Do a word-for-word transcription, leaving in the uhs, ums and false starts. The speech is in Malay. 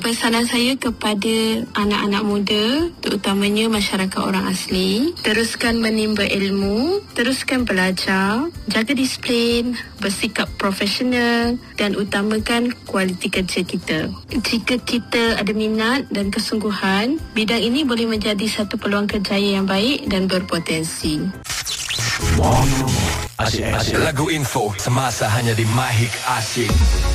Pesanan saya kepada anak-anak muda, terutamanya masyarakat orang asli, teruskan menimba ilmu, teruskan belajar, jaga disiplin, bersikap profesional dan utamakan kualiti kerja kita. Jika kita ada minat dan kesungguhan, bidang ini boleh menjadi satu peluang kerjaya yang baik dan berpotensi. Wow. Asyik, asyik. Lagu info semasa hanya di Mahik Asyik.